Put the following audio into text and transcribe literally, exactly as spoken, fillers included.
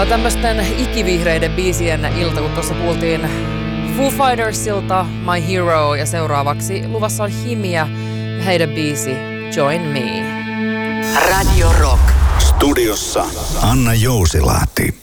Tää on tämmösten ikivihreiden biisien ilta, kun tuossa kuultiin Foo Fightersilta My Hero ja seuraavaksi luvassa on Himiä ja heidän biisi Join Me. Radio Rock. Studiossa Anna Jousilahti.